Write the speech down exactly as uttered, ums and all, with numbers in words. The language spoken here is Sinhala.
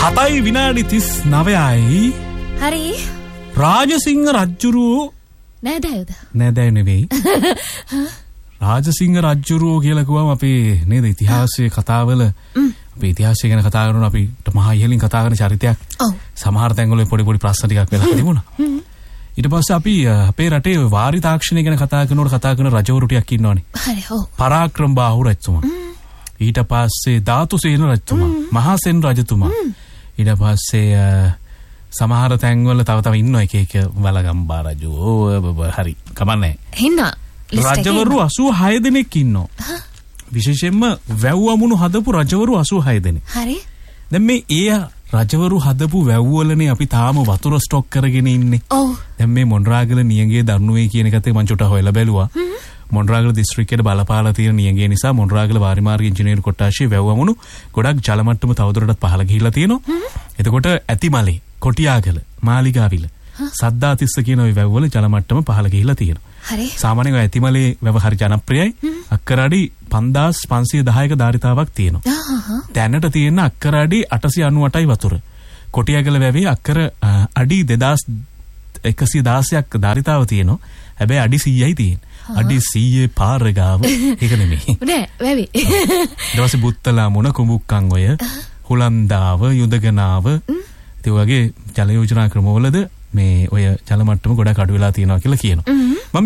හතයි විනාඩි තිස් නවයයි. හරි. රාජසිංහ රජුරෝ නෑදෑයෝද? නෑදෑය නෙවෙයි. රාජසිංහ රජුරෝ කියලා කිව්වම අපි නේද ඉතිහාසයේ කතාවල අපි ඉතිහාසය ගැන කතා කරනවා අපිට මහා ඉහළින් කතා කරන චරිතයක්. ඔව්. සමහර තැන්වල පොඩි පොඩි ප්‍රශ්න ටිකක් වෙලා තිබුණා. ඊට පස්සේ අපි අපේ රටේ වාරි තාක්ෂණය ගැන කතා කරනකොට කතා කරන රජවරු ටිකක් ඉන්නවනේ. හරි. ඔව්. පරාක්‍රම බාහු රජතුමා. ඊට පස්සේ ධාතුසේන රජතුමා, මහසෙන් රජතුමා. ඊට පස්සේ සමහර තැන්වල තව තව ඉන්නවා එක එක වලගම්බා රජු. හරි. කමන්නේ. හින්නා රජවරු අසූ හය දෙනෙක් ඉන්නවා. විශේෂයෙන්ම වැව්වමුණු හදපු රජවරු අසූ හය දෙනෙක්. හරි. දැන් මේ ඒ රජවරු හදපු වැව්වලනේ අපි තාම වතුර ස්ටොක් කරගෙන ඉන්නේ. ඔව්. දැන් මේ මොණරාගල නියඟේ දරුණුවේ කියන එකත් මම චුට්ටක් හොයලා බැලුවා. මොණරාගල දිස්ත්‍රික්කයේ බලපාලා තියෙන නියඟේ නිසා මොණරාගල වාරිමාර්ග ඉංජිනේරු කොට්ටාශයේ වැව්වමුණු ගොඩක් ජල මට්ටම තවදුරටත් පහළ ගිහිල්ලා තියෙනවා. එතකොට ඇතිමලේ, කොටියාගල, මාලිගාවිල, සද්දාතිස්ස කියන ওই වැව්වල ජල මට්ටම පහළ ගිහිල්ලා තියෙනවා. හරි. සාමාන්‍යයෙන් ඇතිමලේ වැව හරි ජනප්‍රියයි. අක්කර අඩි පන්දාස් පන්සිය දහයක ධාරිතාවක් තියෙනවා. දැනට තියෙන අක්කර අඩි අටසිය අනූඅටයි වතුර. කොටියාගල වැවේ අක්කර අඩි දෙදාස් එකසිය දාසයක් ධාරිතාව තියෙනවා. හැබැයි අඩි සීයයි තියෙන්නේ. අඩි සීයේ පාර ගාව ඒක නෙමෙයි. නෑ වැවේ. ඊට පස්සේ බුත්තලා මුණ කුඹුක්කන් ඔය හුලන්දාව යුදගනාව ඒ වගේ ජල යෝජනා ක්‍රමවලද මේ ඔය ජල මට්ටම ගොඩක් අඩු වෙලා තියෙනවා කියලා කියනවා.